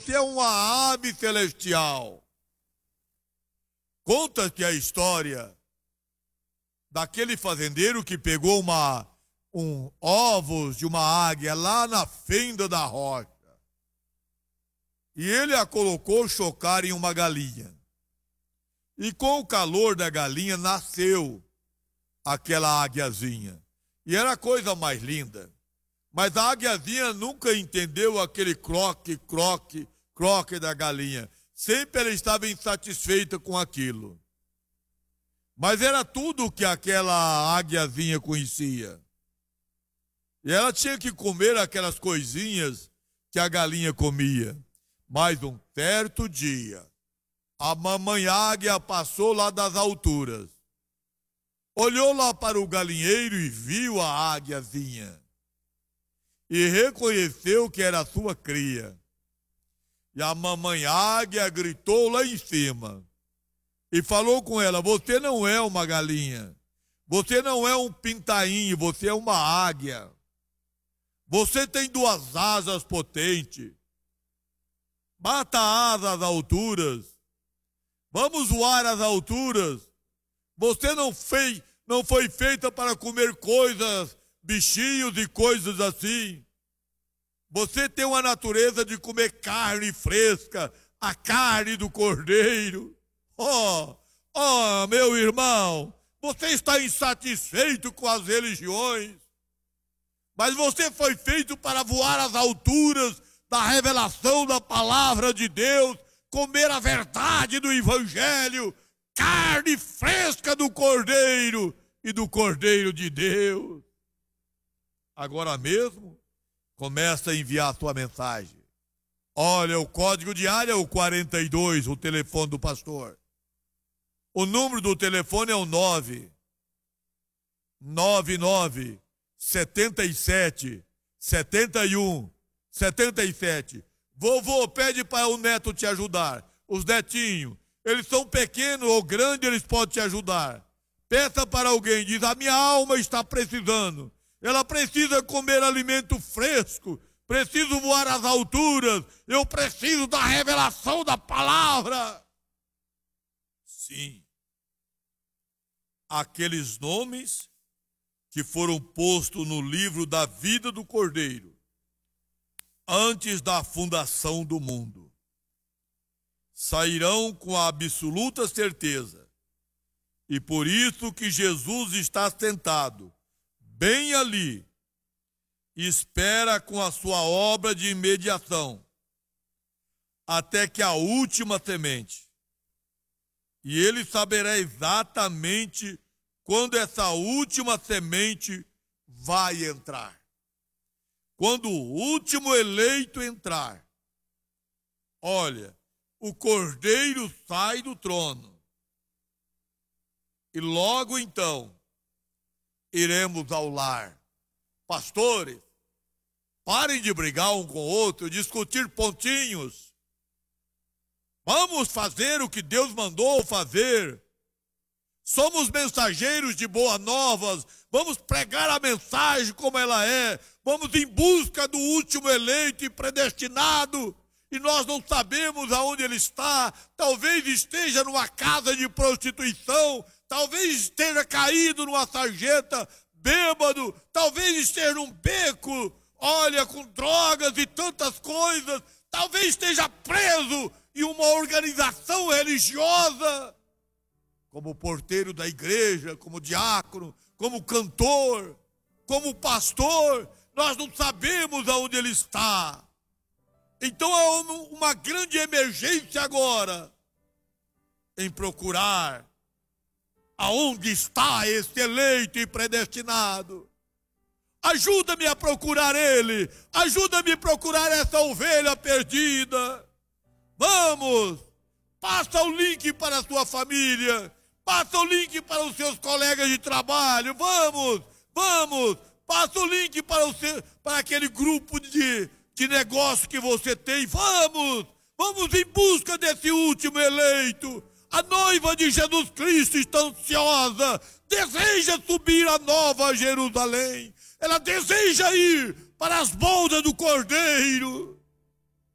você é uma ave celestial. Conta-se a história daquele fazendeiro que pegou ovos de uma águia lá na fenda da rocha. E ele a colocou chocar em uma galinha. E com o calor da galinha nasceu aquela águiazinha. E era a coisa mais linda. Mas a águiazinha nunca entendeu aquele croque, croque, croque da galinha. Sempre ela estava insatisfeita com aquilo. Mas era tudo o que aquela águiazinha conhecia. E ela tinha que comer aquelas coisinhas que a galinha comia. Mas um certo dia, a mamãe águia passou lá das alturas. Olhou lá para o galinheiro e viu a águiazinha. E reconheceu que era sua cria. E a mamãe águia gritou lá em cima. E falou com ela: você não é uma galinha. Você não é um pintainho, você é uma águia. Você tem 2 asas potentes. Bata asas às alturas. Vamos voar às alturas. Você não foi feita para comer coisas, bichinhos e coisas assim. Você tem uma natureza de comer carne fresca, a carne do cordeiro. Meu irmão, você está insatisfeito com as religiões, mas você foi feito para voar às alturas da revelação da palavra de Deus, comer a verdade do evangelho, carne fresca do cordeiro e do cordeiro de Deus. Agora mesmo, começa a enviar a sua mensagem. Olha, o código de área é o 42, o telefone do pastor. O número do telefone é o 999 77 71 77. Vovô, pede para o neto te ajudar. Os netinhos, eles são pequenos ou grandes, eles podem te ajudar. Peça para alguém, diz: a minha alma está precisando. Ela precisa comer alimento fresco. Preciso voar às alturas. Eu preciso da revelação da palavra. Sim. Aqueles nomes que foram postos no livro da vida do Cordeiro antes da fundação do mundo sairão com a absoluta certeza. E por isso que Jesus está sentado bem ali e espera com a sua obra de imediação até que a última semente. E ele saberá exatamente quando essa última semente vai entrar. Quando o último eleito entrar, olha, o cordeiro sai do trono. E logo então, iremos ao lar. Pastores, parem de brigar um com o outro, discutir pontinhos. Vamos fazer o que Deus mandou fazer. Somos mensageiros de boas novas. Vamos pregar a mensagem como ela é. Vamos em busca do último eleito e predestinado. E nós não sabemos aonde ele está. Talvez esteja numa casa de prostituição. Talvez esteja caído numa sarjeta, bêbado. Talvez esteja num beco, olha, com drogas e tantas coisas. Talvez esteja preso em uma organização religiosa, como porteiro da igreja, como diácono, como cantor, como pastor. Nós não sabemos aonde ele está. Então é uma grande emergência agora em procurar aonde está esse eleito e predestinado. Ajuda-me a procurar ele. Ajuda-me a procurar essa ovelha perdida. Vamos! Passa o link para a sua família. Passa o link para os seus colegas de trabalho. Vamos! Passa o link para aquele grupo de negócio que você tem. Vamos em busca desse último eleito. A noiva de Jesus Cristo está ansiosa. Deseja subir a nova Jerusalém. Ela deseja ir para as bodas do Cordeiro.